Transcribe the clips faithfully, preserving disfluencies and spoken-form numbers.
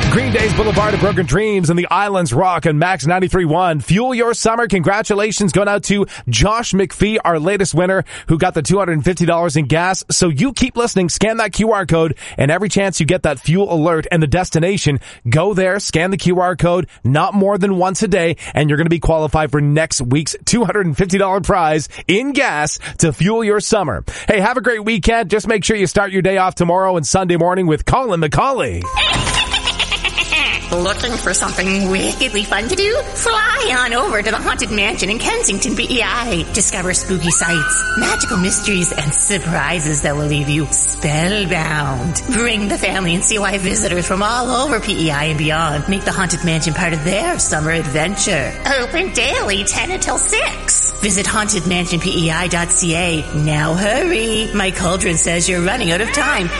Green Day's Boulevard of Broken Dreams and the Islands Rock and Max ninety-three point one. Fuel your summer. Congratulations going out to Josh McPhee, our latest winner, who got the two hundred fifty dollars in gas. So you keep listening, scan that Q R code, and every chance you get that fuel alert and the destination, go there, scan the Q R code, not more than once a day, and you're going to be qualified for next week's two hundred fifty dollars prize in gas to fuel your summer. Hey, have a great weekend. Just make sure you start your day off tomorrow and Sunday morning with Colin McCauley. Looking for something wickedly fun to do? Fly on over to the Haunted Mansion in Kensington, P E I. Discover spooky sights, magical mysteries, and surprises that will leave you spellbound. Bring the family and see why visitors from all over P E I and beyond make the Haunted Mansion part of their summer adventure. Open daily ten until six. Visit haunted mansion p e i dot c a. Now hurry. My cauldron says you're running out of time.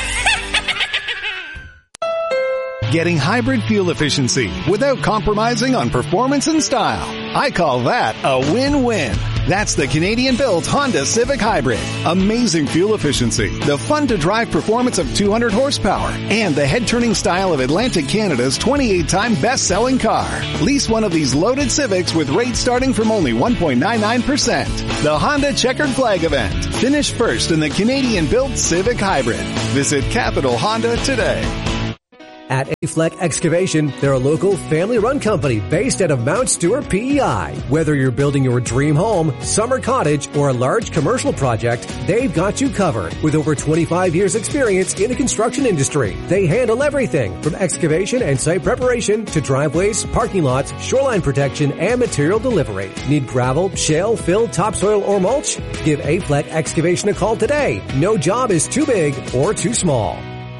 Getting hybrid fuel efficiency without compromising on performance and style. I call that a win-win. That's the Canadian-built Honda Civic Hybrid. Amazing fuel efficiency, the fun-to-drive performance of two hundred horsepower, and the head-turning style of Atlantic Canada's twenty-eight time best-selling car. Lease one of these loaded Civics with rates starting from only one point nine nine percent. The Honda Checkered Flag event. Finish first in the Canadian-built Civic Hybrid. Visit Capital Honda today. At A-Fleck Excavation, they're a local family-run company based out of Mount Stewart, P E I. Whether you're building your dream home, summer cottage, or a large commercial project, they've got you covered. With over twenty-five years experience in the construction industry, they handle everything from excavation and site preparation to driveways, parking lots, shoreline protection, and material delivery. Need gravel, shale, fill, topsoil, or mulch? Give A-Fleck Excavation a call today. No job is too big or too small.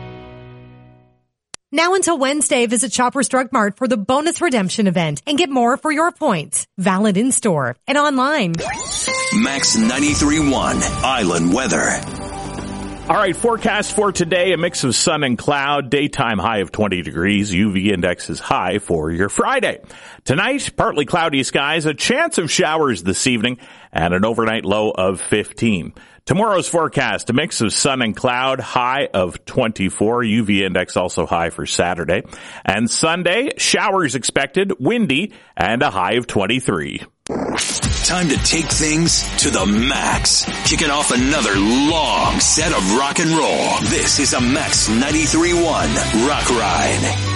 Now until Wednesday, visit Shoppers Drug Mart for the bonus redemption event and get more for your points. Valid in-store and online. Max ninety-three point one Island Weather. All right, forecast for today, a mix of sun and cloud, daytime high of twenty degrees, U V index is high for your Friday. Tonight, partly cloudy skies, a chance of showers this evening, and an overnight low of fifteen. Tomorrow's forecast, a mix of sun and cloud, high of twenty-four, U V index also high for Saturday. And Sunday, showers expected, windy, and a high of twenty-three. Time to take things to the max. Kicking off another long set of rock and roll. This is a Max ninety-three point one Rock Ride.